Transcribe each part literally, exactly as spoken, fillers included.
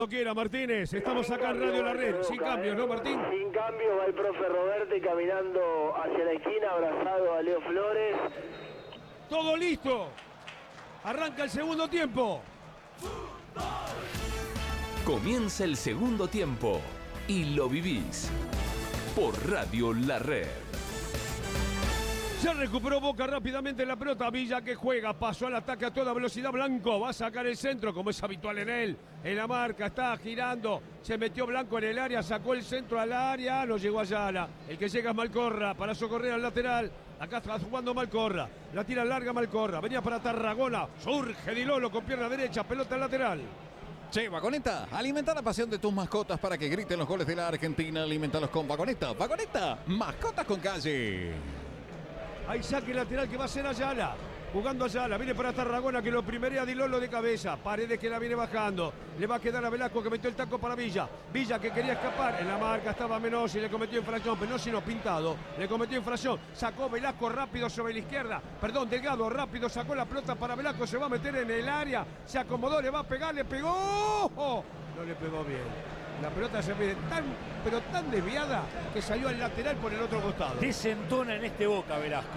Quiera Martínez, estamos acá en Radio La Red, sin cambios, ¿no, Martín? Sin cambio, va el profe Roberti caminando hacia la esquina, abrazado a Leo Flores. Todo listo, arranca el segundo tiempo. Comienza el segundo tiempo y lo vivís por Radio La Red. Ya recuperó Boca rápidamente la pelota. Villa que juega, pasó al ataque a toda velocidad. Blanco va a sacar el centro, como es habitual en él. En la marca, está girando. Se metió Blanco en el área, sacó el centro al área. No llegó Ayala. El que llega es Malcorra para socorrer al lateral. Acá está jugando Malcorra. La tira larga Malcorra. Venía para Tarragona. Surge Di Lolo con pierna derecha. Pelota al lateral. Che, Vagoneta, alimenta la pasión de tus mascotas para que griten los goles de la Argentina. Alimentalos con Vagoneta. Vagoneta, mascotas con calle. Hay saque lateral que va a ser Ayala. Jugando Ayala, viene para Tarragona que lo primerea Di Lolo de cabeza. Paredes que la viene bajando. Le va a quedar a Velasco que metió el taco para Villa. Villa que quería escapar. En la marca estaba Menossi, le cometió infracción. Menossi no pintado. Le cometió infracción. Sacó Velasco rápido sobre la izquierda. Perdón, Delgado rápido sacó la pelota para Velasco. Se va a meter en el área. Se acomodó, le va a pegar, le pegó. ¡Oh! No le pegó bien. La pelota se ve tan, pero tan desviada que salió al lateral por el otro costado. Desentona en este Boca Velasco.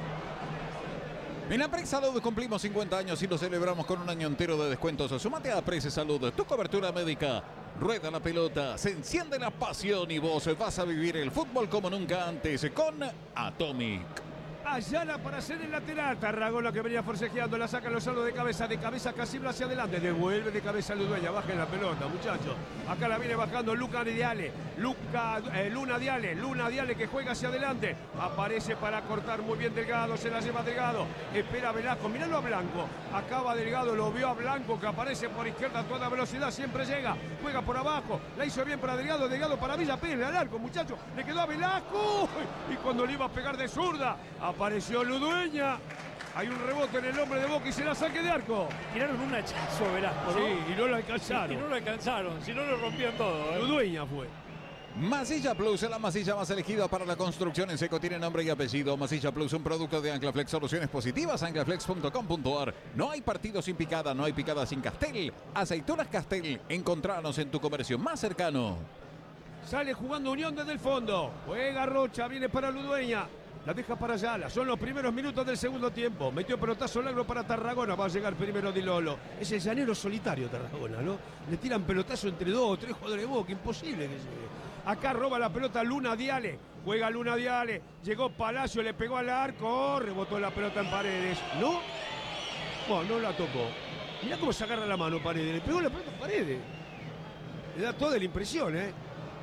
En Apres Salud cumplimos cincuenta años y lo celebramos con un año entero de descuentos. Sumate a Apres Salud, tu cobertura médica. Rueda la pelota, se enciende la pasión y vos vas a vivir el fútbol como nunca antes con Atomic. Ayala para hacer el lateral. Tarragona que venía forcejeando, la saca Lozano de cabeza, de cabeza Casimiro hacia adelante. Devuelve de cabeza a Ludueña, bajen la pelota, muchachos. Acá la viene bajando Luca Diale. Luca, eh, Luna Diale, Luna Diale que juega hacia adelante. Aparece para cortar muy bien Delgado, se la lleva Delgado. Espera Velasco, miralo a Blanco. Acaba Delgado, lo vio a Blanco que aparece por izquierda a toda velocidad, siempre llega. Juega por abajo, la hizo bien para Delgado, Delgado para Villa, pégale al arco, muchachos. Le quedó a Velasco. Y cuando le iba a pegar de zurda, apareció Ludueña. Hay un rebote en el hombre de Boca y se la saque de arco. Tiraron un hachazo a Velasco, ¿no? Sí, y no lo alcanzaron. Sí, y no lo alcanzaron, si no lo rompían todo. ¿eh? Ludueña fue. Masilla Plus, la masilla más elegida para la construcción en seco, tiene nombre y apellido. Masilla Plus, un producto de Anclaflex, soluciones positivas, anclaflex punto com punto ar. No hay partido sin picada, no hay picada sin Castel. Aceitunas Castel, encontranos en tu comercio más cercano. Sale jugando Unión desde el fondo. Juega Rocha, viene para Ludueña. La deja para Ayala. Son los primeros minutos del segundo tiempo. Metió pelotazo largo para Tarragona. Va a llegar primero Di Lolo. Es el llanero solitario Tarragona, ¿no? Le tiran pelotazo entre dos o tres jugadores de Boca. Imposible que llegue. Acá roba la pelota Luna Diale. Juega Luna Diale. Llegó Palacio, le pegó al arco. Rebotó la pelota en Paredes. ¿No? Bueno, no la tocó. Mirá cómo se agarra la mano Paredes. Le pegó la pelota a Paredes. Le da toda la impresión, ¿eh?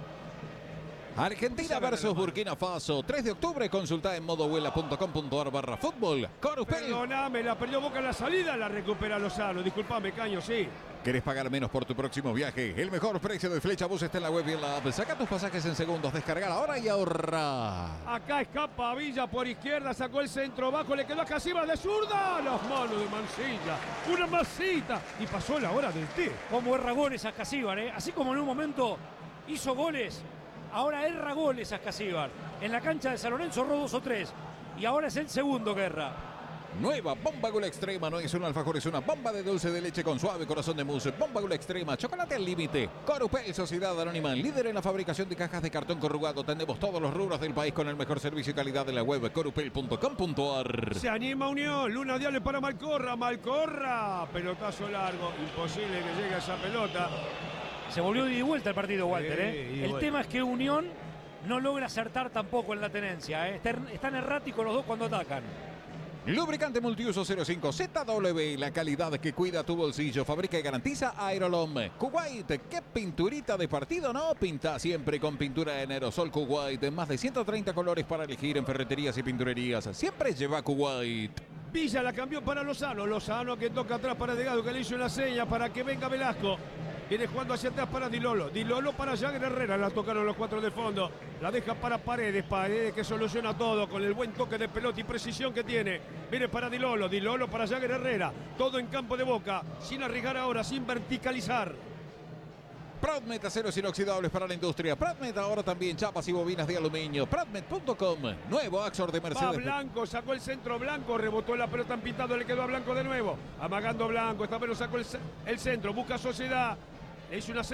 Argentina versus Burkina Faso, tres de octubre, consulta en modovuela punto com punto ar barra fútbol. Corupel. Perdóname, la perdió Boca en la salida, la recupera Lozano. Disculpame, Caño, sí. ¿Querés pagar menos por tu próximo viaje? El mejor precio de Flecha Bus está en la web y en la app. Saca tus pasajes en segundos, descargar ahora y ahorra. Acá escapa Villa por izquierda, sacó el centro bajo, le quedó a Casimiro de zurda. Las manos de Mancilla, una masita. Y pasó la hora del té. Como erra goles a Casíbar, ¿eh? Así como en un momento hizo goles, ahora erra goles a Casíbar. En la cancha de San Lorenzo erró dos o tres. Y ahora es el segundo que erra. Nueva Bomba Gula Extrema, no es un alfajor, es una bomba de dulce de leche con suave corazón de mousse. Bomba Gula Extrema, chocolate al límite. Corupel, Sociedad Anónima, líder en la fabricación de cajas de cartón corrugado. Atendemos todos los rubros del país con el mejor servicio y calidad de la web, corupel punto com punto ar. Se anima Unión, Luna Diale para Malcorra, Malcorra. Pelotazo largo, imposible que llegue a esa pelota. Se volvió de ida y vuelta el partido, Walter, Sí, ¿eh? y El bueno. tema es que Unión no logra acertar tampoco en la tenencia, ¿eh? Están, están erráticos los dos cuando atacan. Lubricante multiuso cero cinco Z W, la calidad que cuida tu bolsillo, fabrica y garantiza Aerolom. Kuwait, ¿qué pinturita de partido no? Pinta siempre con pintura en aerosol Kuwait, más de ciento treinta colores para elegir en ferreterías y pinturerías. Siempre lleva Kuwait. Villa la cambió para Lozano, Lozano que toca atrás para Delgado, que le hizo una seña para que venga Velasco. Viene jugando hacia atrás para Di Lolo. Di Lolo para Jagger Herrera. La tocaron los cuatro de fondo. La deja para Paredes. Paredes que soluciona todo con el buen toque de pelota y precisión que tiene. Viene para Di Lolo. Di Lolo para Jagger Herrera. Todo en campo de Boca. Sin arriesgar ahora, sin verticalizar. Pradmet, aceros inoxidables para la industria. Pradmet ahora también chapas y bobinas de aluminio. Pradmet punto com. Nuevo Axor de Va Mercedes. Blanco, sacó el centro Blanco, rebotó la pelota en pintado, le quedó a Blanco de nuevo. Amagando Blanco, esta vez lo sacó el, el centro, busca Sociedad. Es una